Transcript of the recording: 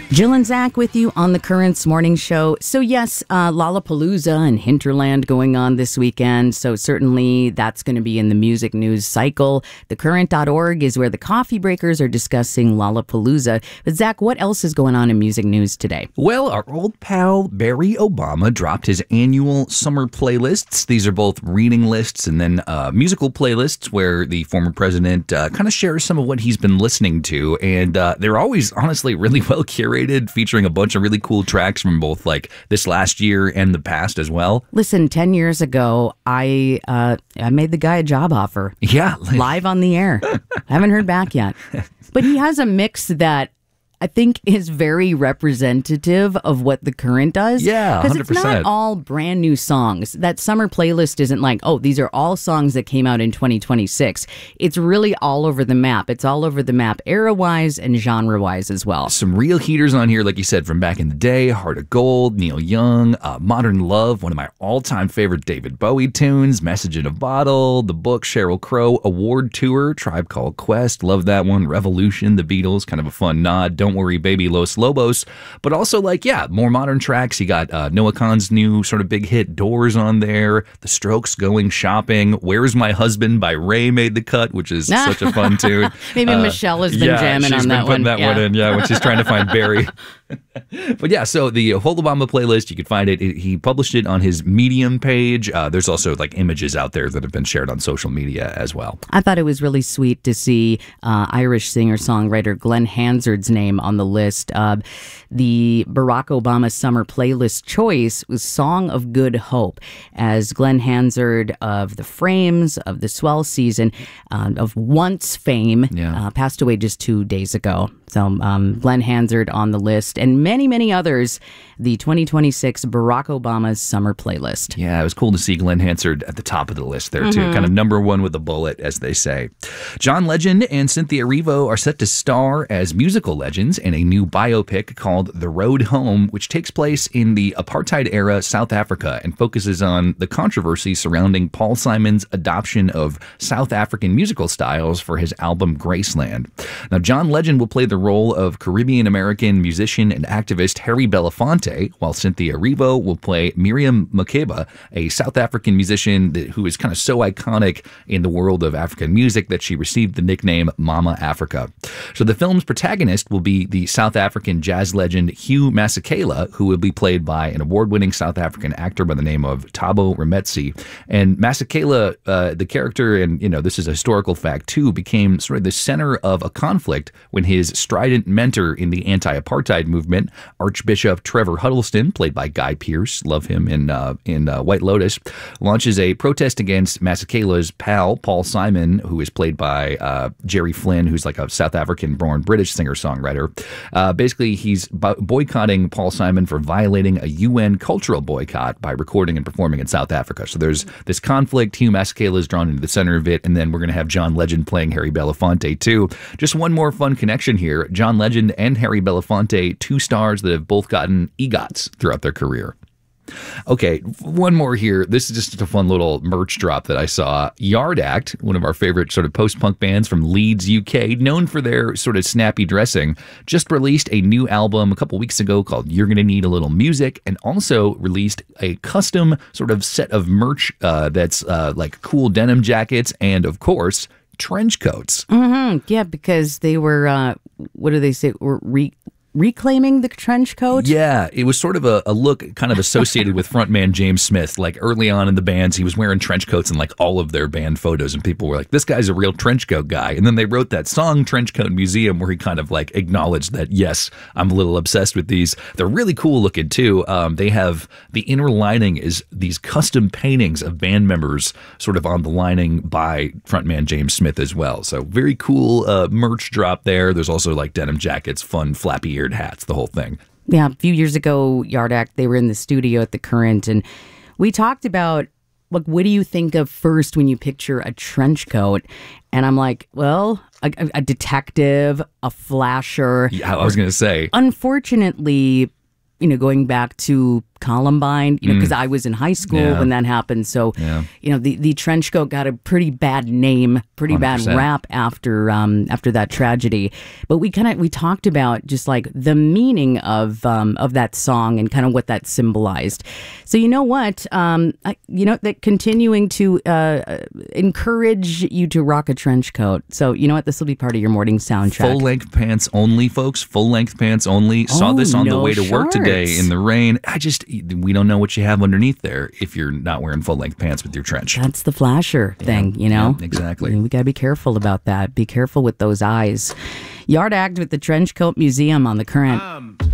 Jill and Zach with you on the Currents Morning Show. So yes, Lollapalooza and Hinterland going on this weekend. So certainly that's going to be in the music news cycle. TheCurrent.org is where the coffee breakers are discussing Lollapalooza. But Zach, what else is going on in music news today? Well, our old pal Barry Obama dropped his annual summer playlists. These are both reading lists and then musical playlists where the former president kind of shares some of what he's been listening to. And they're always, honestly, really well curated, featuring a bunch of really cool tracks from both like this last year and the past as well. Listen, 10 years ago, I made the guy a job offer. Yeah. Live on the air. I haven't heard back yet. But he has a mix that I think is very representative of what The Current does. Yeah, 100%. Because it's not all brand new songs. That summer playlist isn't like, oh, these are all songs that came out in 2026. It's really all over the map. It's all over the map era-wise and genre-wise as well. Some real heaters on here, like you said, from back in the day. Heart of Gold, Neil Young, Modern Love, one of my all-time favorite David Bowie tunes, Message in a Bottle, The Book, Sheryl Crow, Award Tour, Tribe Called Quest, love that one, Revolution, The Beatles, kind of a fun nod, Don't Worry Baby, Los Lobos, but also like, yeah, more modern tracks. You got Noah Kahan's new sort of big hit, Doors on there, The Strokes, Going Shopping, Where's My Husband by Ray made the cut, which is such a fun tune. Maybe Michelle has been jamming on that one. She's been putting that one in, when she's trying to find Barry. But yeah, so the whole Obama playlist, you can find it. He published it on his Medium page. There's also like images out there that have been shared on social media as well. I thought it was really sweet to see Irish singer-songwriter Glenn Hansard's name on the list. The Barack Obama summer playlist choice was Song of Good Hope, as Glenn Hansard of The Frames, of the Swell season, of Once fame, passed away just 2 days ago. So Glenn Hansard on the list, and many, many others, the 2026 Barack Obama's summer playlist. Yeah, it was cool to see Glenn Hansard at the top of the list there, too. Kind of number one with a bullet, as they say. John Legend and Cynthia Erivo are set to star as musical legends in a new biopic called The Road Home, which takes place in the apartheid-era South Africa and focuses on the controversy surrounding Paul Simon's adoption of South African musical styles for his album Graceland. Now, John Legend will play the role of Caribbean-American musician and activist Harry Belafonte, while Cynthia Erivo will play Miriam Makeba, a South African musician who is kind of so iconic in the world of African music that she received the nickname Mama Africa. So the film's protagonist will be the South African jazz legend Hugh Masekela, who will be played by an award-winning South African actor by the name of Thabo Rametsi. And Masekela, the character, and this is a historical fact too, became sort of the center of a conflict when his strident mentor in the anti-apartheid movement, Archbishop Trevor Huddleston, played by Guy Pearce, love him in White Lotus, launches a protest against Masekela's pal, Paul Simon, who is played by Jerry Flynn, who's like a South African-born British singer-songwriter. Basically, he's boycotting Paul Simon for violating a UN cultural boycott by recording and performing in South Africa. So there's this conflict. Hugh Masekela is drawn into the center of it, and then we're going to have John Legend playing Harry Belafonte, too. Just one more fun connection here. John Legend and Harry Belafonte, two stars that have both gotten EGOTs throughout their career. Okay, one more here. This is just a fun little merch drop that I saw. Yard Act, one of our favorite sort of post-punk bands from Leeds, UK, known for their sort of snappy dressing, just released a new album a couple weeks ago called You're Gonna Need a Little Music, and also released a custom sort of set of merch that's like cool denim jackets and, of course, trench coats. Yeah, because they were, what do they say, reclaiming the trench coat? Yeah, it was sort of a look kind of associated with frontman James Smith. Like early on in the bands, he was wearing trench coats in like all of their band photos, and people were like, this guy's a real trench coat guy. And then they wrote that song, Trench Coat Museum, where he kind of like acknowledged that, yes, I'm a little obsessed with these. They're really cool looking too. They have, the inner lining is these custom paintings of band members sort of on the lining by frontman James Smith as well. So very cool merch drop there. There's also like denim jackets, fun flappy ear hats, the whole thing. Yeah, a few years ago, Yard Act, they were in the studio at the Current, and we talked about, like, what do you think of first when you picture a trench coat? And I'm like, well, a detective, a flasher. Yeah, I was going to say. Unfortunately, going back to Columbine, because I was in high school Yeah. when that happened. So, Yeah. the trench coat got a pretty bad name, pretty bad 100%. rap after that tragedy. But we talked about just like the meaning of that song and kind of what that symbolized. So you know what, that continuing to encourage you to rock a trench coat. So you know what, this will be part of your morning soundtrack. Full-length pants only, folks. Full-length pants only. Saw this on the no way to work today shorts. in the rain. We don't know what you have underneath there if you're not wearing full-length pants with your trench. That's the flasher thing, Yeah, exactly. We got to be careful about that. Be careful with those eyes. Yard Act with the Trench Coat Museum on The Current.